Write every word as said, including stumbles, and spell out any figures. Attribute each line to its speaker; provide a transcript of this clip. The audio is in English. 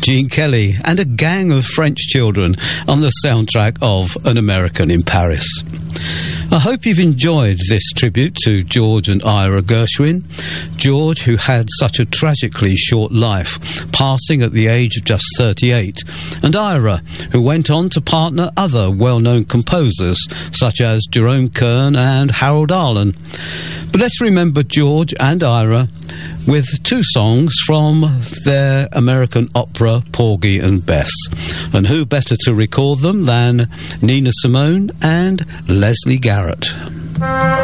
Speaker 1: Gene Kelly and a gang of French children on the soundtrack of An American in Paris. I hope you've enjoyed this tribute to George and Ira Gershwin. George, who had such a tragically short life, passing at the age of just thirty-eight, and Ira, who went on to partner other well-known composers such as Jerome Kern and Harold Arlen. But let's remember George and Ira with two songs from their American opera Porgy and Bess. And who better to record them than Nina Simone and Leslie Garrett.